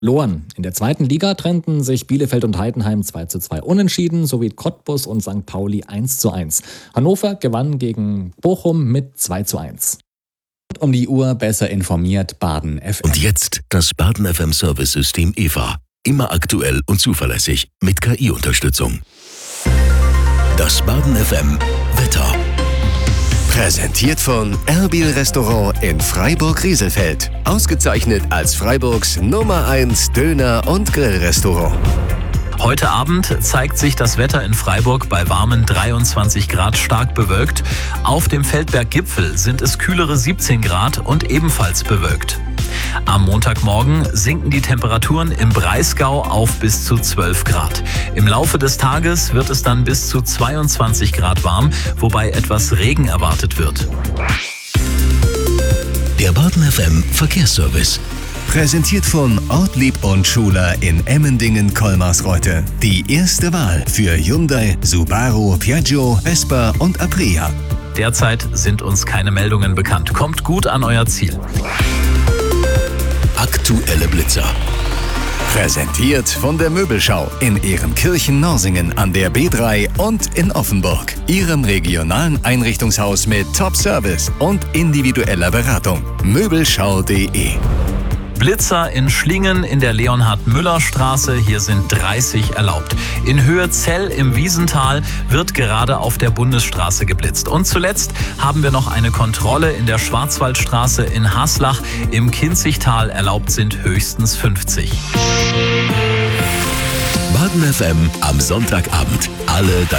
Verloren. In der zweiten Liga trennten sich Bielefeld und Heidenheim 2:2 unentschieden, sowie Cottbus und St. Pauli 1:1. Hannover gewann gegen Bochum mit 2:1. Um die Uhr besser informiert Baden FM. Und jetzt das Baden FM Service-System EVA. Immer aktuell und zuverlässig mit KI-Unterstützung. Das Baden FM Wetter. Präsentiert von Erbil Restaurant in Freiburg-Rieselfeld. Ausgezeichnet als Freiburgs Nummer 1 Döner- und Grillrestaurant. Heute Abend zeigt sich das Wetter in Freiburg bei warmen 23 Grad stark bewölkt. Auf dem Feldberg-Gipfel sind es kühlere 17 Grad und ebenfalls bewölkt. Am Montagmorgen sinken die Temperaturen im Breisgau auf bis zu 12 Grad. Im Laufe des Tages wird es dann bis zu 22 Grad warm, wobei etwas Regen erwartet wird. Der Baden FM Verkehrsservice. Präsentiert von Ortlieb und Schuler in Emmendingen-Kolmarsreuth. Die erste Wahl für Hyundai, Subaru, Piaggio, Vespa und Aprilia. Derzeit sind uns keine Meldungen bekannt. Kommt gut an euer Ziel. Aktuelle Blitzer. Präsentiert von der Möbelschau in Ehrenkirchen-Norsingen an der B3 und in Offenburg. Ihrem regionalen Einrichtungshaus mit Top-Service und individueller Beratung. Möbelschau.de. Blitzer in Schlingen in der Leonhard-Müller-Straße. Hier sind 30 erlaubt. In Höhe Zell im Wiesental wird gerade auf der Bundesstraße geblitzt. Und zuletzt haben wir noch eine Kontrolle in der Schwarzwaldstraße in Haslach. Im Kinzigtal erlaubt sind höchstens 50. Baden FM am Sonntagabend. Alle deine